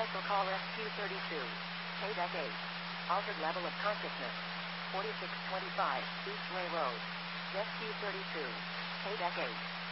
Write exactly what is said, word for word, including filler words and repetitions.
Special call Rescue thirty-two. K-Deck eight. Altered level of consciousness. forty-six twenty-five, East Way Road. Rescue thirty-two. K-Deck eight.